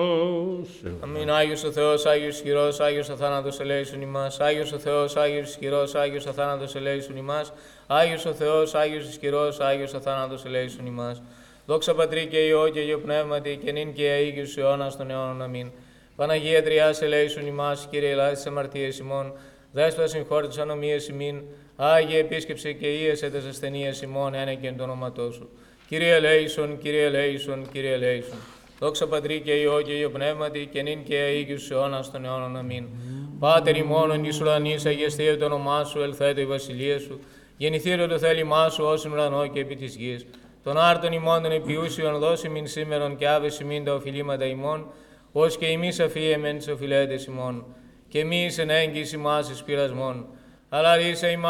Αμήν. Άγιος ο Θεός, Άγιος ισχυρός, Άγιος αθάνατος ελέησον ημάς. Άγιος ο Θεός, Άγιος ισχυρός, Άγιος αθάνατος ελέησον ημάς. Άγιος ο Θεός, Άγιος ισχυρός, Άγιος αθάνατος ελέησον ημάς. Δόξα Πατρί και Υιό και Υιό Πνεύματι και νυν και αίγιους αιώνας των αιώνων. Αμήν. Παναγία Τριάς ελέησον ημάς, Κύριε ελάης τις αμαρτίες ημών. Δέσποτα συγχώρη τις ανομίες ημίν. Άγιε επίσκεψε και ίεσε τις ασθενείες ημών, ένεκεν το όνοματό σου. Κύριε ελέησον, Κύριε ελέησον, Κύριε ελέησον. Δόξα Πατρί και Υιό και Υιό Πνεύματι και νυν και αίγιους αιώνας των αιώνων. Αμήν. Πάτερ ημών εις ουρανής, αγιαστείε το όνομά σου, ελθέτω η βασιλεία σου. Γεννηθείτε το θέλημά σου ως εν ουρανό και επί της γης. Τον άρτον ημών των επιούσιων δώσει μην σήμερον και άβεση μην τα οφειλήματα ημών, ως και εμείς αφίεμεν τις οφειλέτες ημών. Και εμείς εν έγκυς ημάς εις πειρασμών. Αλλά ρίσε ημάς